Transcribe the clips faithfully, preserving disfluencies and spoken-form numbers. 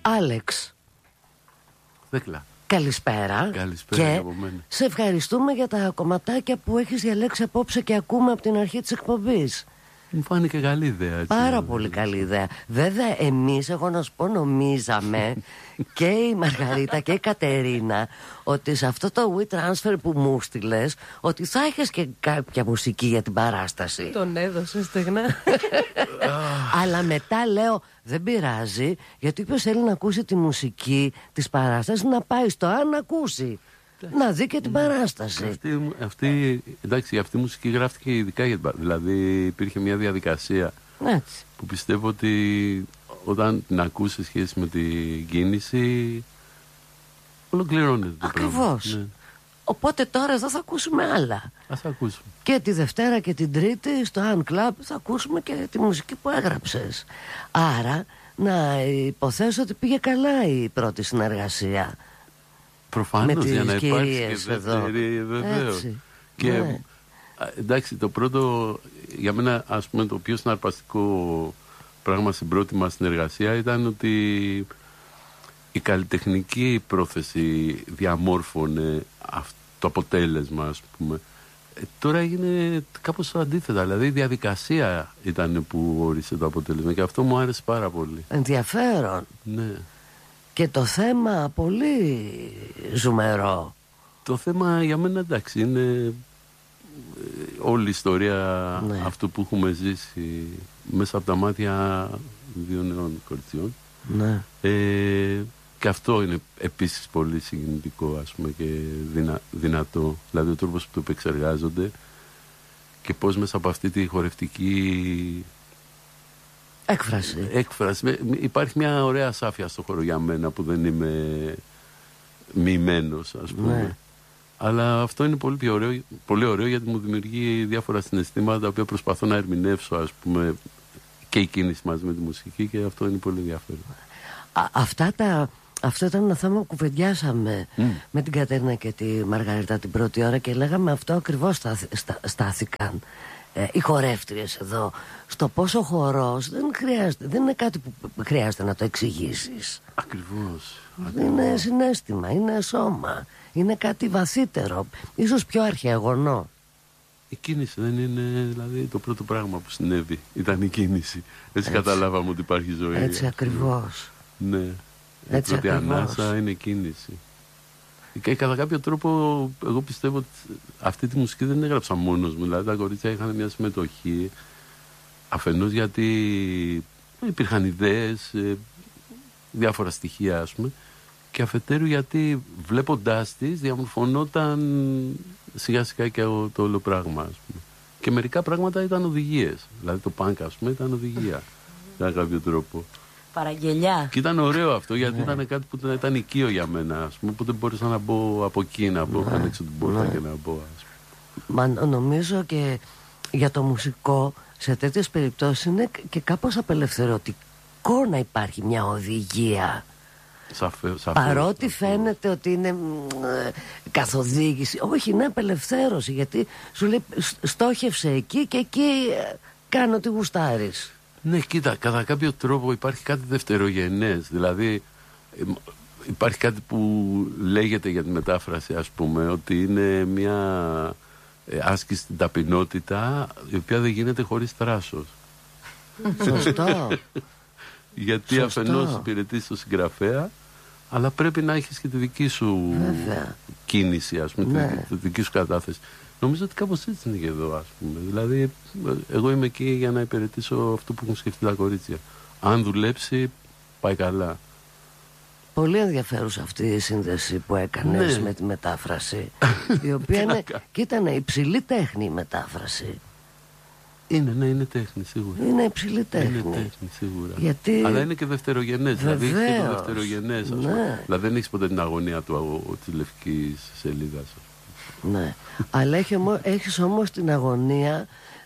Άλεξ. Δέκλα. Καλησπέρα. Καλησπέρα και από μένα. σε ευχαριστούμε για τα κομματάκια που έχεις διαλέξει απόψε και ακούμε από την αρχή της εκπομπής. Μου φάνηκε καλή ιδέα. Έτσι. Πάρα πολύ καλή ιδέα. Βέβαια εμείς, εγώ να σου πω, νομίζαμε και η Μαργαρίτα και η Κατερίνα ότι σε αυτό το WeTransfer που μου στείλες ότι θα έχεις και κάποια μουσική για την παράσταση. Τον έδωσε στεγνά. Αλλά μετά λέω δεν πειράζει, γιατί όποιος θέλει να ακούσει τη μουσική της παράστασης να πάει στο αν να ακούσει, να δει και την παράσταση. Αυτή, αυτή, εντάξει, αυτή η μουσική γράφτηκε ειδικά για την παράσταση. Δηλαδή υπήρχε μια διαδικασία Έτσι. που πιστεύω ότι όταν την ακούς σε σχέση με την κίνηση ολοκληρώνεται το Ακριβώς. πράγμα. Ναι. Οπότε τώρα εδώ θα ακούσουμε άλλα. Ας ακούσουμε. Και τη Δευτέρα και την Τρίτη στο Αν Club θα ακούσουμε και τη μουσική που έγραψες. Άρα να υποθέσω ότι πήγε καλά η πρώτη συνεργασία. Προφανώς, για να υπάρξει και δεύτερη, βεβαίως. Και ναι. εντάξει, το πρώτο, για μένα ας πούμε το πιο συναρπαστικό πράγμα στην πρώτη μας συνεργασία ήταν ότι η καλλιτεχνική πρόθεση διαμόρφωνε αυτό το αποτέλεσμα, ας πούμε. Ε, τώρα έγινε κάπως αντίθετα, δηλαδή η διαδικασία ήταν που όρισε το αποτέλεσμα και αυτό μου άρεσε πάρα πολύ. Ενδιαφέρον. Ναι. Και το θέμα πολύ ζουμερό. Το θέμα για μένα εντάξει είναι όλη η ιστορία, ναι, αυτού που έχουμε ζήσει μέσα από τα μάτια δύο νέων κοριτσιών. Ναι. Ε, και αυτό είναι επίσης πολύ συγκινητικό, ας πούμε, και δυνα, δυνατό. Δηλαδή ο τρόπος που το επεξεργάζονται και πώς μέσα από αυτή τη χορευτική έκφραση, έκφραση υπάρχει μια ωραία ασάφεια στο χώρο για μένα που δεν είμαι μοιημένος, ας πούμε. Ναι. Αλλά αυτό είναι πολύ, πιο ωραίο, πολύ ωραίο γιατί μου δημιουργεί διάφορα συναισθήματα τα οποία προσπαθώ να ερμηνεύσω, ας πούμε, και η κίνηση μαζί με τη μουσική, και αυτό είναι πολύ ενδιαφέρον. Α, αυτά τα, αυτό ήταν ένα θέμα που κουβεντιάσαμε mm. με την Κατερίνα και τη Μαργαρίτα την πρώτη ώρα και λέγαμε αυτό ακριβώς στά, στά, στάθηκαν ε, οι χορεύτριες εδώ, στο πόσο χορός δεν χρειάζεται, δεν είναι κάτι που χρειάζεται να το εξηγήσεις. Ακριβώς. Είναι συναίσθημα, είναι σώμα, είναι κάτι βαθύτερο, ίσως πιο αρχαιαγωνό. Η κίνηση δεν είναι, δηλαδή, το πρώτο πράγμα που συνέβη ήταν η κίνηση. Έτσι, Έτσι. καταλάβαμε ότι υπάρχει ζωή. Έτσι ακριβώς. Ναι. Έτσι η πρώτη ακριβώς. ανάσα είναι κίνηση. Και κατά κάποιο τρόπο εγώ πιστεύω ότι αυτή τη μουσική δεν έγραψα μόνος μου. Δηλαδή τα κορίτσια είχαν μια συμμετοχή. Αφενός γιατί υπήρχαν ιδέες, διάφορα στοιχεία, ας πούμε. Και αφετέρου γιατί βλέποντάς τις διαμορφωνόταν σιγά σιγά και το όλο πράγμα, ας πούμε. Και μερικά πράγματα ήταν οδηγίες. Δηλαδή το πανκ, ας πούμε, ήταν οδηγία. Για κάποιο τρόπο. Παραγγελιά. Και ήταν ωραίο αυτό, γιατί ναι. ήταν κάτι που ήταν οικείο για μένα, ας πούμε, που δεν μπορούσα να μπω από εκεί, να μπω, να ανοίξω την πόρτα ναι. και να μπω, ας πούμε. Μα νομίζω και για το μουσικό σε τέτοιες περιπτώσεις είναι και κάπως απελευθερωτικό να υπάρχει μια οδηγία. Σαφέ, σαφέ, Παρότι σαφέ. φαίνεται ότι είναι ε, καθοδήγηση, όχι, είναι απελευθέρωση, γιατί σου λέει στόχευσε εκεί και εκεί ε, κάνω τι γουστάρεις. Ναι, κοίτα, κατά κάποιο τρόπο υπάρχει κάτι δευτερογενές. Δηλαδή υπάρχει κάτι που λέγεται για τη μετάφραση, ας πούμε, ότι είναι μια άσκηση στην ταπεινότητα η οποία δεν γίνεται χωρίς θράσος. Σωστό. Γιατί Σωστό. αφενός υπηρετείς τον συγγραφέα, αλλά πρέπει να έχεις και τη δική σου Βέβαια. κίνηση, ας πούμε, ναι. τη, τη δική σου κατάθεση. Νομίζω ότι κάπως έτσι είναι και εδώ, ας πούμε. Δηλαδή, εγώ είμαι εκεί για να υπηρετήσω αυτό που έχουν σκεφτεί τα κορίτσια. Αν δουλέψει, πάει καλά. Πολύ ενδιαφέρουσα αυτή η σύνδεση που έκανες ναι. με τη μετάφραση. Η οποία είναι, και ήταν υψηλή τέχνη η μετάφραση. Είναι, ναι, είναι τέχνη, σίγουρα. Είναι υψηλή τέχνη. Είναι τέχνη, σίγουρα. Γιατί... Αλλά είναι και δευτερογενές. Δηλαδή, έχει και το δευτερογενές, ας πούμε. Ναι. Δηλαδή, δεν έχεις ποτέ την αγωνία του, της λευκής σελίδας. Ναι, αλλά έχει ομο, έχεις όμως την αγωνία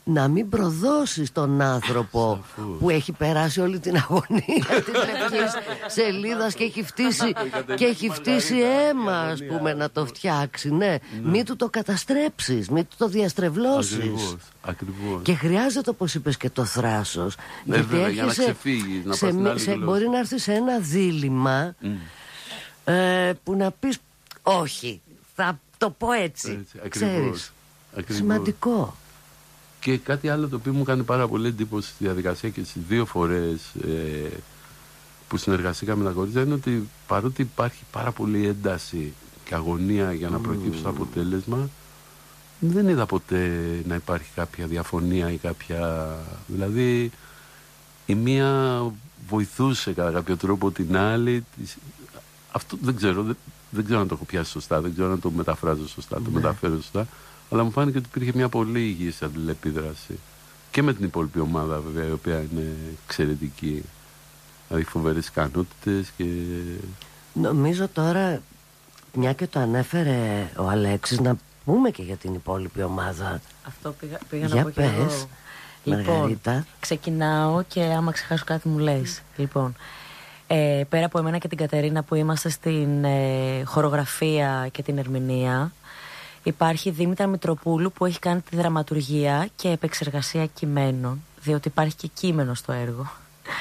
να μην προδώσεις τον άνθρωπο που έχει περάσει όλη την αγωνία της λευκής σελίδας και έχει φτύσει, και έχει φτύσει αίμα, ας πούμε, να το φτιάξει. Ναι, μην του το καταστρέψεις, μην του το διαστρεβλώσεις. Ακριβώς, ακριβώς. Και χρειάζεται, όπως είπες, και το θράσος. Ναι, γιατί βέβαια, για να σε, ξεφύγεις, να σε, πας στην άλλη σε, γλώσσα. μπορεί να έρθει σε ένα δίλημμα mm. ε, που να πεις όχι, θα το πω έτσι, έτσι ακριβώς, ξέρεις. ακριβώς. Σημαντικό. Και κάτι άλλο το οποίο μου κάνει πάρα πολύ εντύπωση στη διαδικασία και στις δύο φορές ε, που συνεργαστήκαμε με τα κορίτσια είναι ότι παρότι υπάρχει πάρα πολύ ένταση και αγωνία για να προκύψει το αποτέλεσμα, δεν είδα ποτέ να υπάρχει κάποια διαφωνία ή κάποια... Δηλαδή η μία βοηθούσε κατά κάποιο τρόπο την άλλη. Αυτό δεν ξέρω, δεν, δεν ξέρω αν το έχω πιάσει σωστά, δεν ξέρω αν το μεταφράζω σωστά, το μεταφέρω σωστά. Αλλά μου φάνηκε ότι υπήρχε μια πολύ υγιής αλληλεπίδραση. Και με την υπόλοιπη ομάδα, βέβαια, η οποία είναι εξαιρετική. Δηλαδή φοβερές ικανότητες και... Νομίζω τώρα, μια και το ανέφερε ο Αλέξης, να πούμε και για την υπόλοιπη ομάδα. Αυτό πήγα, πήγα για να πω και πες, εγώ. Μαργαρίτα. Λοιπόν, ξεκινάω και άμα ξεχάσω κάτι μου λες. Λοιπόν, ε, πέρα από εμένα και την Κατερίνα που είμαστε στην ε, χορογραφία και την ερμηνεία, υπάρχει η Δήμητρα Μητροπούλου που έχει κάνει τη δραματουργία και επεξεργασία κειμένων, διότι υπάρχει και κείμενο στο έργο.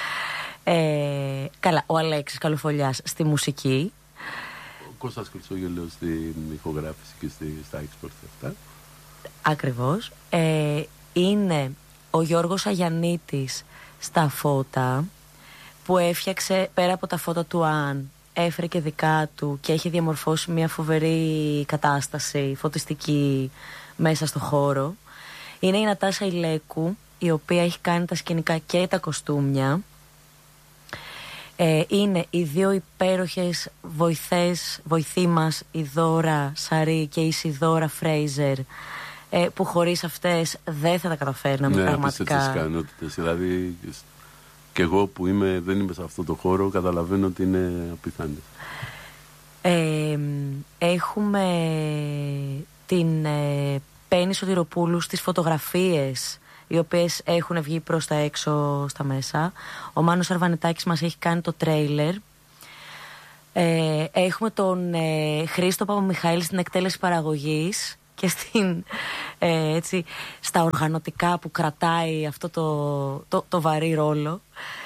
Ε, καλά, ο Αλέξης Καλοφολιάς στη μουσική. Ο Κώστας Χρυσόγελος στην ηχογράφηση και στη, στα export αυτά. Ακριβώς. Ε, είναι ο Γιώργος Αγιαννίτης στα φώτα, που έφτιαξε πέρα από τα φώτα του Αν, έφερε και δικά του και έχει διαμορφώσει μια φοβερή κατάσταση φωτιστική μέσα στο χώρο. Είναι η Νατάσα Ηλέκου, η οποία έχει κάνει τα σκηνικά και τα κοστούμια. Ε, είναι οι δύο υπέροχες βοηθές, βοηθοί μας, η Δώρα Σαρή και η Σιδώρα Φρέιζερ, ε, που χωρίς αυτές δεν θα τα καταφέρναμε, ναι, πραγματικά. Ναι, απίστευτες ικανότητες. Δηλαδή και εγώ που είμαι, δεν είμαι σε αυτό το χώρο, καταλαβαίνω ότι είναι απιθανές. Ε, έχουμε την ε, Πέννη Σωτηροπούλου στις φωτογραφίες, οι οποίες έχουν βγει προς τα έξω στα μέσα. Ο Μάνος Αρβανιτάκης μας έχει κάνει το τρέιλερ. Ε, έχουμε τον ε, Χρήστο Παπαμιχαήλ στην εκτέλεση παραγωγής και στην, ε, έτσι, στα οργανωτικά που κρατάει αυτό το, το, το βαρύ ρόλο.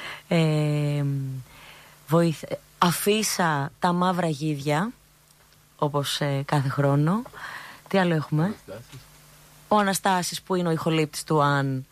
Ε, βοηθ... Αφήσα τα μαύρα γίδια, όπως ε, κάθε χρόνο. Τι άλλο έχουμε? Ο Αναστάσης που είναι ο ηχολήπτης του Αν.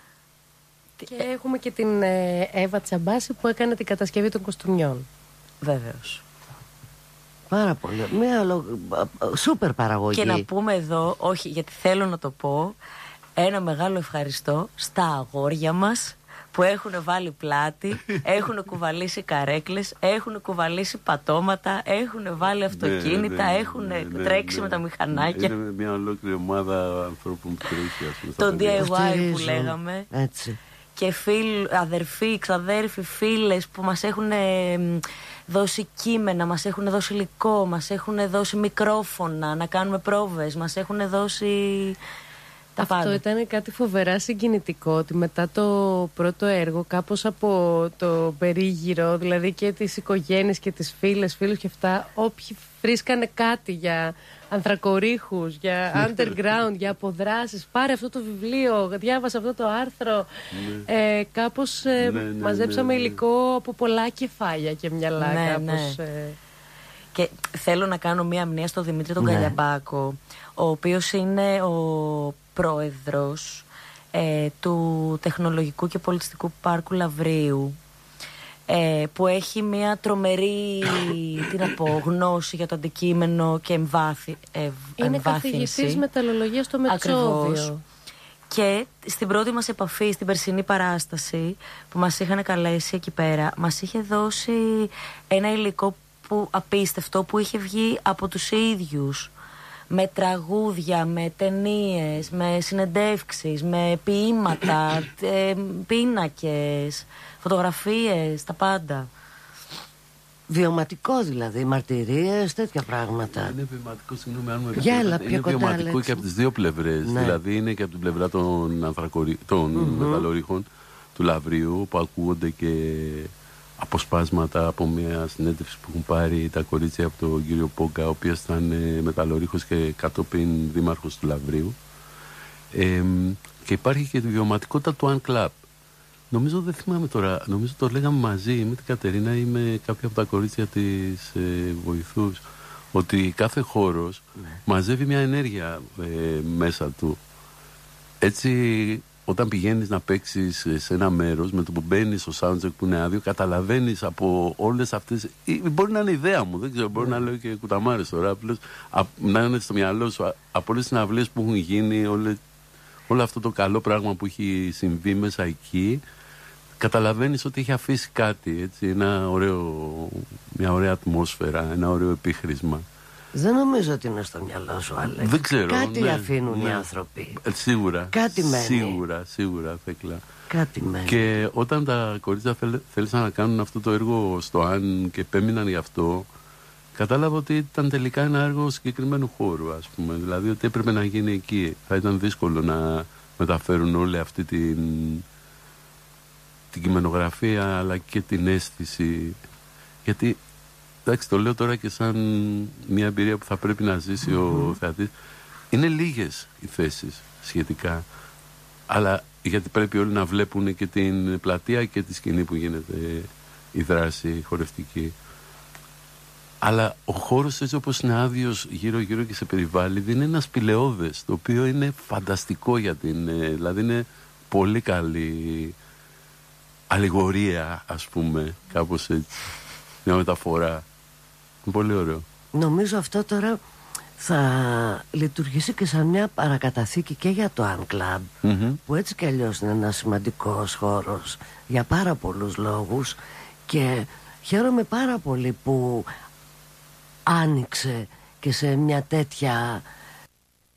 Και έχουμε και την ε, Εύα Τσαμπάση που έκανε την κατασκευή των κοστούμιών. Βέβαιως. Πάρα πολύ. Μια λο... σούπερ παραγωγή. Και να πούμε εδώ, όχι γιατί θέλω να το πω, ένα μεγάλο ευχαριστώ στα αγόρια μας που έχουν βάλει πλάτη, έχουν κουβαλήσει καρέκλες, έχουν κουβαλήσει πατώματα, έχουν βάλει αυτοκίνητα, ναι, ναι, ναι, έχουν ναι, ναι, τρέξει ναι, με τα μηχανάκια. Είναι μια ολόκληρη ομάδα ανθρώπων που τρέχει. Το ντι άι γουάι που λέγαμε. Έτσι. Και φίλ, αδερφοί, ξαδέρφοι, φίλες που μας έχουν δώσει κείμενα, μας έχουν δώσει υλικό, μας έχουν δώσει μικρόφωνα να κάνουμε πρόβες, μας έχουν δώσει... Αυτό πάντα. Ήταν κάτι φοβερά συγκινητικό, ότι μετά το πρώτο έργο κάπως από το περίγυρο, δηλαδή και τις οικογένειες και τις φίλες, φίλους και αυτά, όποιοι βρίσκανε κάτι για ανθρακορίχους, για underground, για αποδράσεις, πάρε αυτό το βιβλίο, διάβασα αυτό το άρθρο, ναι. ε, κάπως ε, ναι, ναι, μαζέψαμε ναι, ναι. υλικό από πολλά κεφάλια και μυαλά, ναι, κάπως... Ναι. Ε... Και θέλω να κάνω μία μνήμα στο Δημήτρη τον ναι. Καλιαμπάκο, ο οποίος είναι ο πρόεδρος ε, του Τεχνολογικού και Πολιτιστικού Πάρκου Λαυρίου, ε, που έχει μια τρομερή τι να πω, γνώση για το αντικείμενο και εμβάθυ, ε, είναι εμβάθυνση. Καθηγητής μεταλλολογίας στο Μετσόβιο. Και στην πρώτη μας επαφή, στην περσινή παράσταση που μας είχαν καλέσει εκεί πέρα, μας είχε δώσει ένα υλικό που, απίστευτο, που είχε βγει από τους ίδιους, με τραγούδια, με ταινίες, με συνεντεύξεις, με ποίηματα, ε, πίνακες, φωτογραφίες, τα πάντα. βιωματικό δηλαδή, μαρτυρίες, τέτοια πράγματα. Είναι βιωματικό, συγγνώμη αν μου επιτρέπετε. Είναι βιωματικό και από τις δύο πλευρές. Ναι. Δηλαδή είναι και από την πλευρά των, ανθρακορι... των mm-hmm. μεταλλορύχων του Λαυρίου, που ακούγονται και αποσπάσματα από μια συνέντευξη που έχουν πάρει τα κορίτσια από τον κύριο Πόγκα, ο οποίος ήταν μεταλλορύχος και κατόπιν δήμαρχος του Λαυρίου. Ε, και υπάρχει και τη βιωματικότητα του Αν Κλαμπ. Νομίζω, δεν θυμάμαι τώρα, νομίζω το λέγαμε μαζί με την Κατερίνα ή με κάποια από τα κορίτσια της ε, βοηθούς, ότι κάθε χώρος ναι. μαζεύει μια ενέργεια ε, μέσα του. Έτσι, όταν πηγαίνεις να παίξεις σε ένα μέρος, με το που μπαίνεις στο soundcheck που είναι άδειο, καταλαβαίνεις από όλες αυτές. Μπορεί να είναι ιδέα μου, δεν ξέρω, μπορεί mm. να λέω και κουταμάρες τώρα. Απλώς, α, να είναι στο μυαλό σου από όλες τις συναυλίες που έχουν γίνει, όλε, όλο αυτό το καλό πράγμα που έχει συμβεί μέσα εκεί. Καταλαβαίνεις ότι έχει αφήσει κάτι, έτσι, ένα ωραίο, μια ωραία ατμόσφαιρα, ένα ωραίο επίχρησμα. Δεν νομίζω ότι είναι στο μυαλό σου, Άλεξ. Δεν ξέρω. Κάτι ναι, αφήνουν ναι. οι άνθρωποι. Ε, σίγουρα. Κάτι μένει. Σίγουρα, σίγουρα, Θέκλα. Κάτι μένει. Και όταν τα κορίτσια θέλ, θέλησαν να κάνουν αυτό το έργο στο Αν και επέμειναν γι' αυτό, κατάλαβα ότι ήταν τελικά ένα έργο συγκεκριμένου χώρου, ας πούμε. Δηλαδή ότι έπρεπε να γίνει εκεί. Θα ήταν δύσκολο να μεταφέρουν όλη αυτή την, την κειμενογραφία αλλά και την αίσθηση. Γιατί, εντάξει, το λέω τώρα και σαν μια εμπειρία που θα πρέπει να ζήσει mm-hmm. ο θεατής. Είναι λίγες οι θέσεις σχετικά. Αλλά γιατί πρέπει όλοι να βλέπουν και την πλατεία και τη σκηνή που γίνεται η δράση χορευτική. Αλλά ο χώρος έτσι όπως είναι άδειος γύρω γύρω και σε περιβάλλει, είναι ένα σπηλαιώδες, το οποίο είναι φανταστικό για την... Δηλαδή είναι πολύ καλή αλληγορία, ας πούμε, κάπως έτσι. Μια μεταφορά. Είναι πολύ ωραίο. Νομίζω αυτό τώρα θα λειτουργήσει και σαν μια παρακαταθήκη και για το Αν Κλαμπ, mm-hmm. που έτσι κι αλλιώς είναι ένας σημαντικός χώρος για πάρα πολλούς λόγους, και χαίρομαι πάρα πολύ που άνοιξε και σε μια τέτοια